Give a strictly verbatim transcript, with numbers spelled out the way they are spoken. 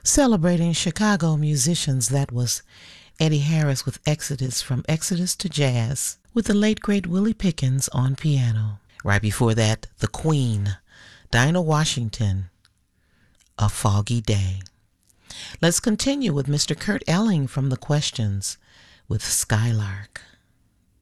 Celebrating Chicago musicians, that was Eddie Harris with Exodus, From Exodus to Jazz, with the late great Willie Pickens on piano. Right before that, the Queen, Dinah Washington, A Foggy Day. Let's continue with Mister Kurt Elling from The Questions with Skylark.